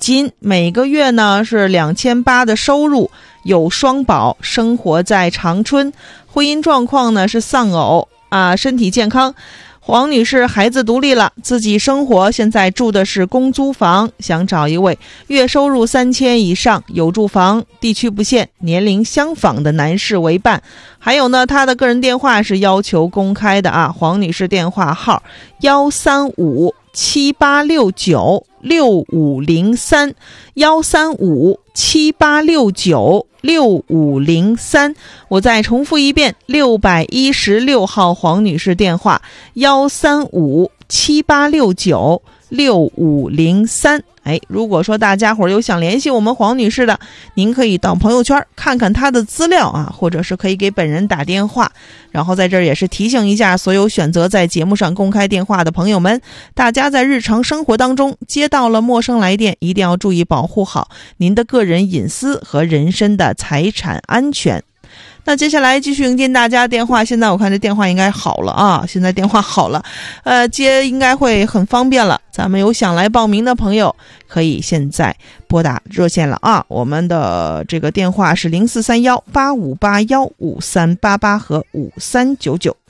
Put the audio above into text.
金，每个月呢是2800的收入，有双保，生活在长春，婚姻状况呢是丧偶身体健康。黄女士孩子独立了，自己生活，现在住的是公租房，想找一位月收入3000以上，有住房，地区不限，年龄相仿的男士为伴。还有呢，她的个人电话是要求公开的黄女士电话号13578696503，13578696503。我再重复一遍，616号黄女士电话13578696503。如果说大家伙有想联系我们黄女士的，您可以到朋友圈看看她的资料或者是可以给本人打电话。然后在这儿也是提醒一下所有选择在节目上公开电话的朋友们，大家在日常生活当中接到了陌生来电，一定要注意保护好您的个人隐私和人身的财产安全。那接下来继续迎接大家电话，现在我看这电话应该好了现在电话好了，接应该会很方便了。咱们有想来报名的朋友，可以现在拨打热线了我们的这个电话是043185815388和5399。